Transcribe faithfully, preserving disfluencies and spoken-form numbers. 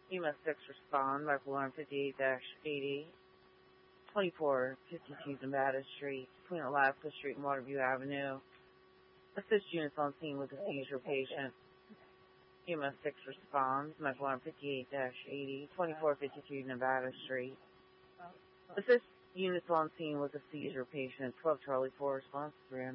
E M S six respond, medical alarm fifty-eight eighty, twenty-four fifty-two Nevada Street, between Alaska Street and Waterview Avenue. Assist units on scene with a seizure patient. E M S six responds, medical alarm fifty-eight eighty, twenty-four fifty-two Nevada Street. Assist units on scene with a seizure patient. twelve Charlie four response three hundred.